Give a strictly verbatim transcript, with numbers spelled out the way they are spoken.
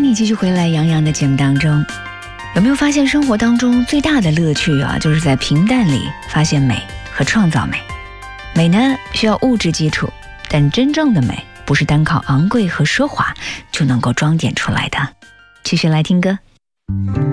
你继续回来杨洋的节目当中。有没有发现生活当中最大的乐趣啊，就是在平淡里发现美和创造美。美呢需要物质基础，但真正的美不是单靠昂贵和奢华就能够装点出来的。继续来听歌。